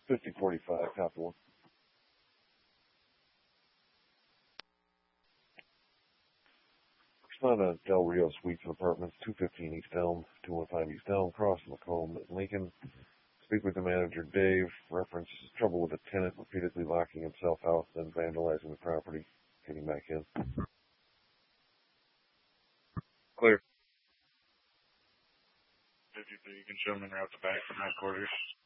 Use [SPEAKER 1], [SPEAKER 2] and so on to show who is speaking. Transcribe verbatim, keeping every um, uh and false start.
[SPEAKER 1] fifty forty-five, copy one. Respond to Del Rio Suites and Apartments, two fifteen East Elm, two one five East Elm, Cross Macomb, Lincoln. Speak with the manager, Dave. Reference trouble with a tenant repeatedly locking himself out, then vandalizing the property, getting back in.
[SPEAKER 2] Clear. fifty-three, you can show them in route to back from headquarters.